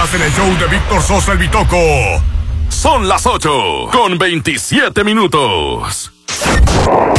Estás en el show de Víctor Sosa el Bitoco. Son las 8:27.